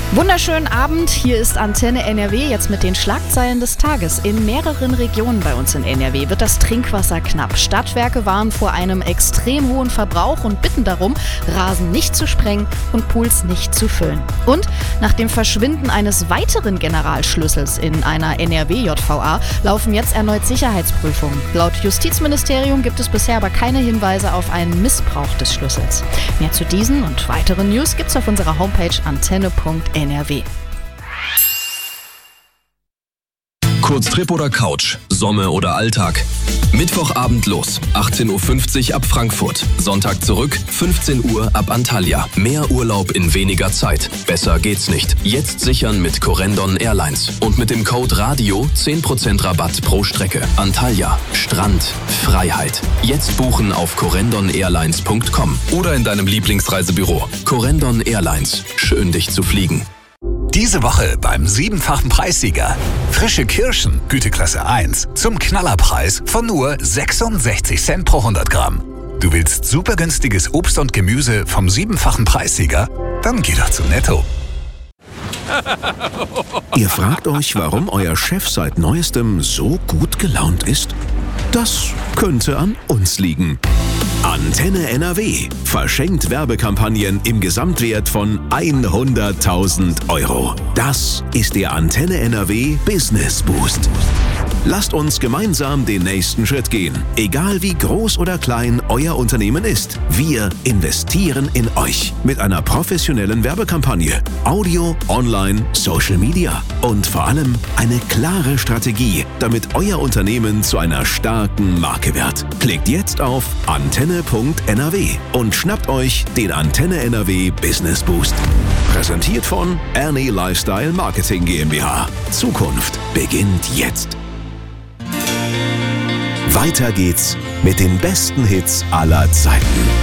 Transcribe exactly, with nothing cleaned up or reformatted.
Wunderschönen Abend, hier ist Antenne N R W, jetzt mit den Schlagzeilen des Tages. In mehreren Regionen bei uns in N R W wird das Trinkwasser knapp. Stadtwerke warnen vor einem extrem hohen Verbrauch und bitten darum, Rasen nicht zu sprengen und Pools nicht zu füllen. Und nach dem Verschwinden eines weiteren Generalschlüssels in einer N R W J V A laufen jetzt erneut Sicherheitsprüfungen. Laut Justizministerium gibt es bisher aber keine Hinweise auf einen Missbrauch des Schlüssels. Mehr zu diesen und weiteren News gibt's auf unserer Homepage antenne punkt N R W. Kurztrip oder Couch, Sommer oder Alltag. Mittwochabend los, achtzehn Uhr fünfzig ab Frankfurt. Sonntag zurück, fünfzehn Uhr ab Antalya. Mehr Urlaub in weniger Zeit. Besser geht's nicht. Jetzt sichern mit Corendon Airlines. Und mit dem Code RADIO zehn Prozent Rabatt pro Strecke. Antalya, Strand, Freiheit. Jetzt buchen auf corendon airlines punkt com oder in deinem Lieblingsreisebüro. Corendon Airlines. Schön, dich zu fliegen. Diese Woche beim siebenfachen Preissieger. Frische Kirschen, Güteklasse eins, zum Knallerpreis von nur sechsundsechzig Cent pro hundert Gramm. Du willst super günstiges Obst und Gemüse vom siebenfachen Preissieger? Dann geh doch zu Netto. Ihr fragt euch, warum euer Chef seit Neuestem so gut gelaunt ist? Das könnte an uns liegen. Antenne N R W verschenkt Werbekampagnen im Gesamtwert von hunderttausend Euro. Das ist der Antenne N R W Business Boost. Lasst uns gemeinsam den nächsten Schritt gehen. Egal wie groß oder klein euer Unternehmen ist, wir investieren in euch mit einer professionellen Werbekampagne, Audio, Online, Social Media und vor allem eine klare Strategie, damit euer Unternehmen zu einer starken Marke wird. Klickt jetzt auf antenne punkt N R W und schnappt euch den Antenne N R W Business Boost. Präsentiert von Ernie Lifestyle Marketing GmbH. Zukunft beginnt jetzt. Weiter geht's mit den besten Hits aller Zeiten.